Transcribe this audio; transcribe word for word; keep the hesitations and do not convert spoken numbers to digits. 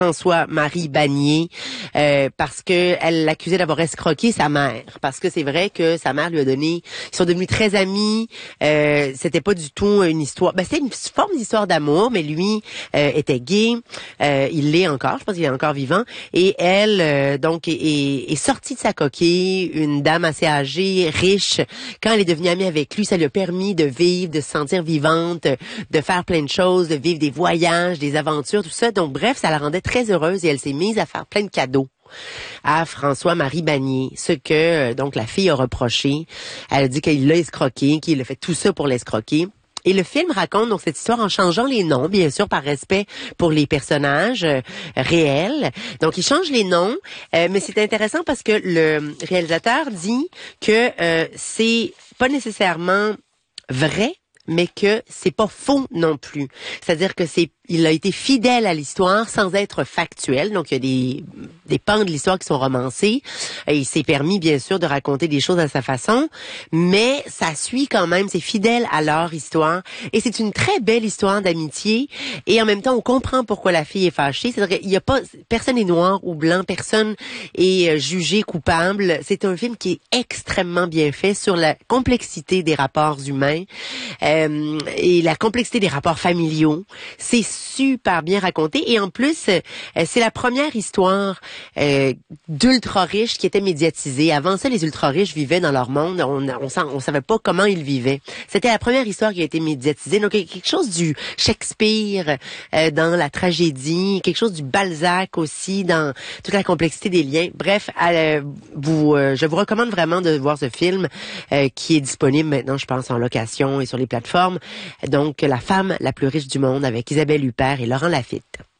François-Marie Bagné, euh, parce que elle l'accusait d'avoir escroqué sa mère. Parce que c'est vrai que sa mère lui a donné... Ils sont devenus très amis. Euh, c'était pas du tout une histoire... Ben, c'était une forme d'histoire d'amour, mais lui euh, était gay. Euh, il l'est encore. Je pense qu'il est encore vivant. Et elle, euh, donc, est, est, est sortie de sa coquille, une dame assez âgée, riche. Quand elle est devenue amie avec lui, ça lui a permis de vivre, de se sentir vivante, de faire plein de choses, de vivre des voyages, des aventures, tout ça. Donc, bref, ça la rendait très heureuse et elle s'est mise à faire plein de cadeaux à François-Marie Bagné, ce que donc la fille a reproché. Elle a dit qu'il l'a escroqué, qu'il a fait tout ça pour l'escroquer. Et le film raconte donc cette histoire en changeant les noms, bien sûr, par respect pour les personnages euh, réels. Donc, il change les noms, euh, mais c'est intéressant parce que le réalisateur dit que euh, c'est pas nécessairement vrai, mais que c'est pas faux non plus. C'est-à-dire que c'est il a été fidèle à l'histoire sans être factuel. Donc, il y a des, des pans de l'histoire qui sont romancés. Et il s'est permis, bien sûr, de raconter des choses à sa façon. Mais ça suit quand même, c'est fidèle à leur histoire. Et c'est une très belle histoire d'amitié. Et en même temps, on comprend pourquoi la fille est fâchée. C'est-à-dire qu'il y a pas, personne n'est noir ou blanc. Personne est jugé coupable. C'est un film qui est extrêmement bien fait sur la complexité des rapports humains euh, et la complexité des rapports familiaux. C'est super bien raconté et en plus euh, c'est la première histoire euh, d'ultra riches qui était médiatisée. Avant ça, les ultra riches vivaient dans leur monde, on on, on savait pas comment ils vivaient. C'était la première histoire qui a été médiatisée. Donc quelque chose du Shakespeare euh, dans la tragédie, quelque chose du Balzac aussi dans toute la complexité des liens. Bref, euh, vous euh, je vous recommande vraiment de voir ce film euh, qui est disponible maintenant, je pense, en location et sur les plateformes. Donc La femme la plus riche du monde avec Isabelle Huppert et Laurent Lafitte.